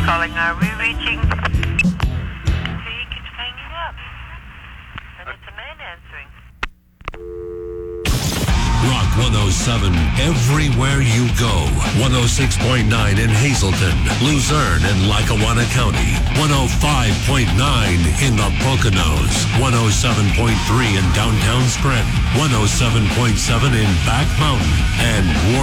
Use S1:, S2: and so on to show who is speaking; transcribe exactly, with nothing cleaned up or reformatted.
S1: calling. Are we reaching? He keeps hanging up. And it's a man answering.
S2: Rock one oh seven, everywhere you go. one oh six point nine in Hazleton, Luzerne, and Lackawanna County. one oh five point nine in the Poconos. one oh seven point three in downtown Scranton. one oh seven point seven in Back Mountain. And